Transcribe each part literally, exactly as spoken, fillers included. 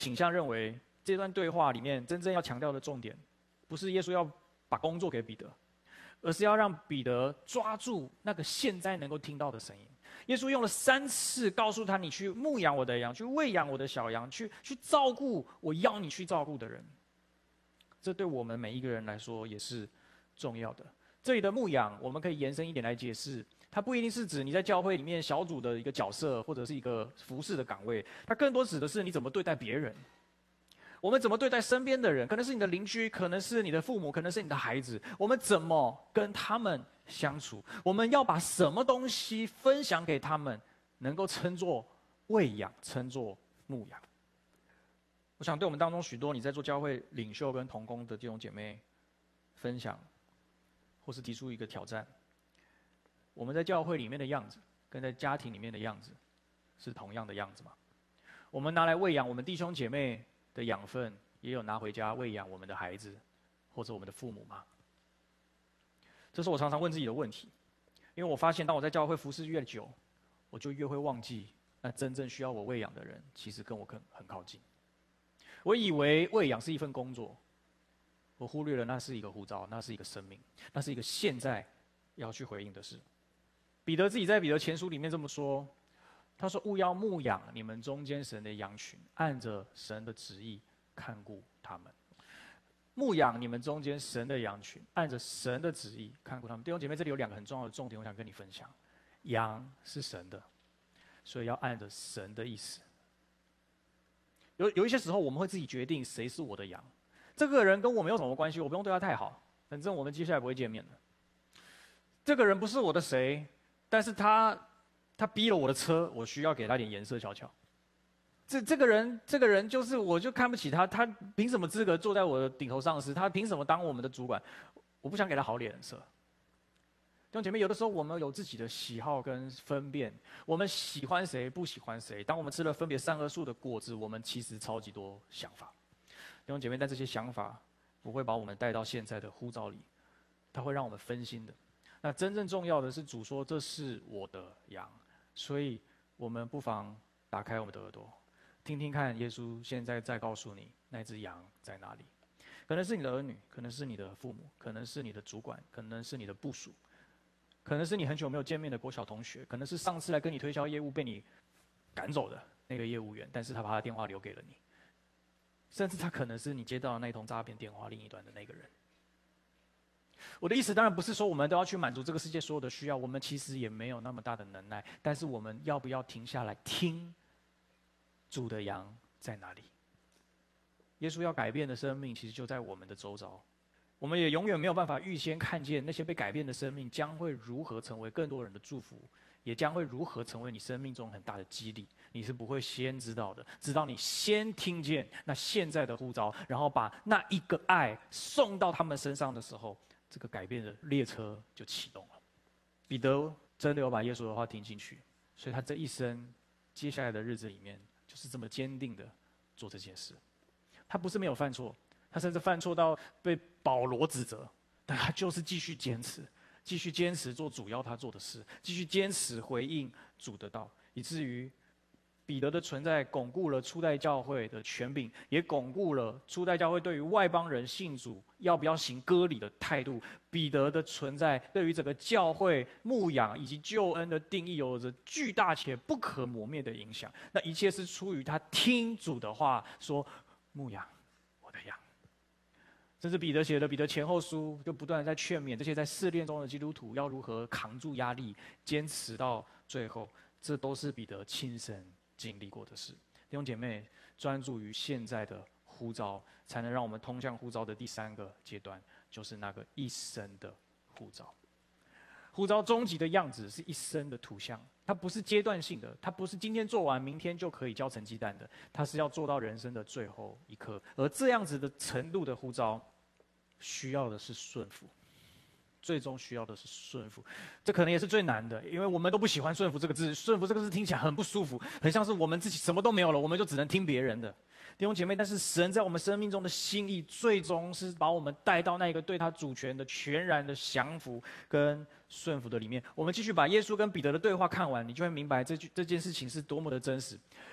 倾向认为，这段对话里面真正要强调的重点，不是耶稣要把工作给彼得，而是要让彼得抓住那个现在能够听到的声音。耶稣用了三次告诉他：“你去牧养我的羊，去喂养我的小羊，去去照顾我要你去照顾的人。”这对我们每一个人来说也是重要的。这里的牧养，我们可以延伸一点来解释，它不一定是指你在教会里面小组的一个角色，或者是一个服侍的岗位，它更多指的是你怎么对待别人。我们怎么对待身边的人，可能是你的邻居，可能是你的父母，可能是你的孩子，我们怎么跟他们相处？我们要把什么东西分享给他们，能够称作喂养，称作牧养。我想对我们当中许多你在做教会领袖跟同工的弟兄姐妹分享，或是提出一个挑战：我们在教会里面的样子，跟在家庭里面的样子，是同样的样子吗？我们拿来喂养我们弟兄姐妹的养分，也有拿回家喂养我们的孩子，或者我们的父母吗？这是我常常问自己的问题，因为我发现，当我在教会服侍越久，我就越会忘记，那真正需要我喂养的人，其实跟我更很靠近。我以为喂养是一份工作，我忽略了那是一个呼召，那是一个生命，那是一个现在要去回应的事。彼得自己在彼得前书里面这么说，他说：“务要牧养你们中间神的羊群，按着神的旨意看顾他们。”牧养你们中间神的羊群，按着神的旨意看顾他们。弟兄姐妹，这里有两个很重要的重点，我想跟你分享。羊是神的，所以要按着神的意思。有有一些时候，我们会自己决定谁是我的羊。这个人跟我没有什么关系，我不用对他太好，反正我们接下来不会见面的。这个人不是我的谁，但是他他逼了我的车，我需要给他点颜色瞧瞧。这这个人，这个人就是我就看不起他，他凭什么资格坐在我的顶头上司？他凭什么当我们的主管？我不想给他好脸色。弟兄姐妹，有的时候我们有自己的喜好跟分辨，我们喜欢谁，不喜欢谁。当我们吃了分别善恶树的果子，我们其实超级多想法。弟兄姐妹，但这些想法不会把我们带到现在的呼召里，它会让我们分心的。那真正重要的是，主说这是我的羊，所以我们不妨打开我们的耳朵，听听看耶稣现在在告诉你那只羊在哪里。可能是你的儿女，可能是你的父母，可能是你的主管，可能是你的部属，可能是你很久没有见面的国小同学，可能是上次来跟你推销业务被你赶走的那个业务员，但是他把他的电话留给了你。甚至他可能是你接到的那一通诈骗电话另一端的那个人。我的意思当然不是说我们都要去满足这个世界所有的需要，我们其实也没有那么大的能耐，但是我们要不要停下来听主的羊在哪里？耶稣要改变的生命其实就在我们的周遭，我们也永远没有办法预先看见那些被改变的生命将会如何成为更多人的祝福，也将会如何成为你生命中很大的激励，你是不会先知道的。直到你先听见那现在的呼召，然后把那一个爱送到他们身上的时候，这个改变的列车就启动了。彼得真的有把耶稣的话听进去，所以他这一生接下来的日子里面就是这么坚定的做这件事。他不是没有犯错，他甚至犯错到被保罗指责，但他就是继续坚持，继续坚持做主要他做的事，继续坚持回应主的道，以至于彼得的存在巩固了初代教会的权柄，也巩固了初代教会对于外邦人信主要不要行割礼的态度。彼得的存在对于整个教会牧养以及救恩的定义有着巨大且不可磨灭的影响。那一切是出于他听主的话，说牧养我的羊。甚至彼得写的彼得前后书就不断在劝勉这些在试炼中的基督徒要如何扛住压力，坚持到最后。这都是彼得亲身经历过的事。弟兄姐妹，专注于现在的呼召，才能让我们通向呼召的第三个阶段，就是那个一生的呼召。呼召终极的样子是一生的图像，它不是阶段性的，它不是今天做完明天就可以交成绩单的，它是要做到人生的最后一刻。而这样子的程度的呼召，需要的是顺服。最终需要的是顺服，这可能也是最难的，因为我们都不喜欢顺服这个字。顺服这个字听起来很不舒服，很像是我们自己什么都没有了，我们就只能听别人的。弟兄姐妹，但是神在我们生命中的心意，最终是把我们带到那个对他主权的全然的降服跟顺服的里面。我们继续把耶稣跟彼得的对话看完，你就会明白这句这件事情是多么的真实。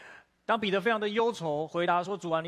当彼得非常的忧愁，回答说：“主啊，你